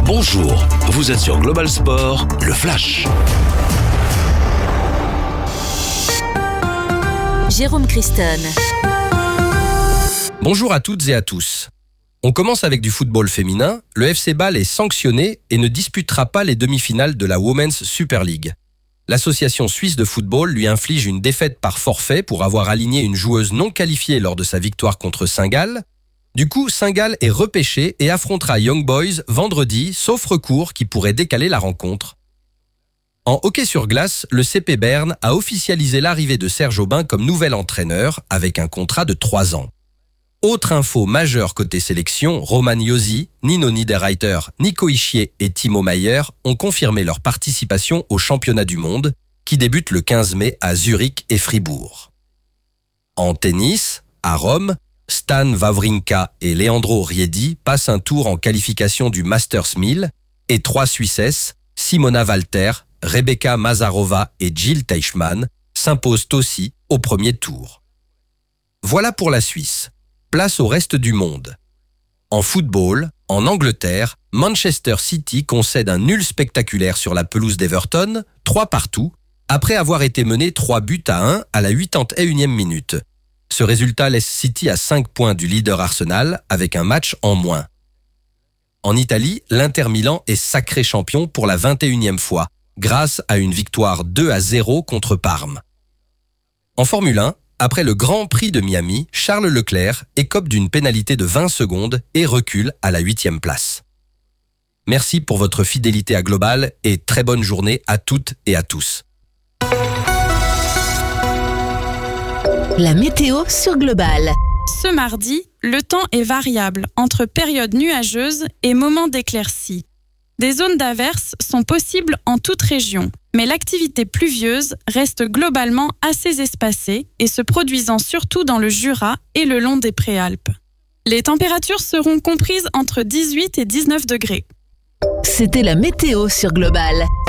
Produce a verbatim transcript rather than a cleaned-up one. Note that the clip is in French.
Bonjour, vous êtes sur Global Sport, le Flash. Jérôme Christon. Bonjour à toutes et à tous. On commence avec du football féminin. Le F C Bâle est sanctionné et ne disputera pas les demi-finales de la Women's Super League. L'association suisse de football lui inflige une défaite par forfait pour avoir aligné une joueuse non qualifiée lors de sa victoire contre Saint-Gall. Du coup, Saint-Gall est repêché et affrontera Young Boys vendredi, sauf recours qui pourrait décaler la rencontre. En hockey sur glace, le C P Berne a officialisé l'arrivée de Serge Aubin comme nouvel entraîneur avec un contrat de trois ans. Autre info majeure côté sélection, Roman Josi, Nino Niederreiter, Nico Hischier et Timo Meier ont confirmé leur participation au championnat du monde qui débute le quinze mai à Zurich et Fribourg. En tennis, à Rome, Stan Wawrinka et Leandro Riedi passent un tour en qualification du Masters mille et trois Suissesses, Simona Walter, Rebecca Mazarova et Jill Teichmann, s'imposent aussi au premier tour. Voilà pour la Suisse. Place au reste du monde. En football, en Angleterre, Manchester City concède un nul spectaculaire sur la pelouse d'Everton, trois partout, après avoir été mené trois buts à un à la quatre-vingt-et-unième minute. Ce résultat laisse City à cinq points du leader Arsenal avec un match en moins. En Italie, l'Inter Milan est sacré champion pour la vingt et unième fois, grâce à une victoire deux à zéro contre Parme. En Formule un, après le Grand Prix de Miami, Charles Leclerc écope d'une pénalité de vingt secondes et recule à la huitième place. Merci pour votre fidélité à Global et très bonne journée à toutes et à tous. La météo sur Global. Ce mardi, le temps est variable entre périodes nuageuses et moments d'éclaircie. Des zones d'averses sont possibles en toute région, mais l'activité pluvieuse reste globalement assez espacée et se produisant surtout dans le Jura et le long des Préalpes. Les températures seront comprises entre dix-huit et dix-neuf degrés. C'était la météo sur Global.